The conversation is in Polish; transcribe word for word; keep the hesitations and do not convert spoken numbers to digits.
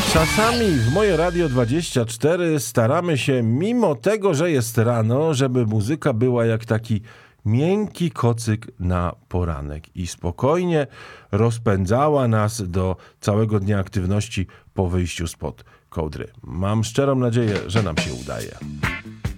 Czasami w Moje Radio dwadzieścia cztery staramy się, mimo tego, że jest rano, żeby muzyka była jak taki miękki kocyk na poranek i spokojnie rozpędzała nas do całego dnia aktywności po wyjściu spod kołdry. Mam szczerą nadzieję, że nam się udaje.